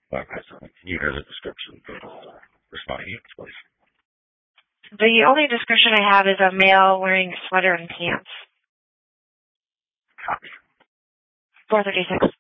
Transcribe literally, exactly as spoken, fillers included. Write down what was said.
Okay, so can you hear the description for responding units, please? The only description I have is a male wearing a sweater and pants. Copy. four thirty-six.